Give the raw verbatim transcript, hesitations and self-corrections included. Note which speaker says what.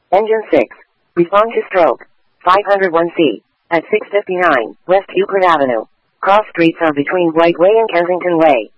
Speaker 1: Engine six. Respond to stroke. five oh one C. At six fifty-nine, West Euclid Avenue. Cross streets are between White Way and Kensington Way.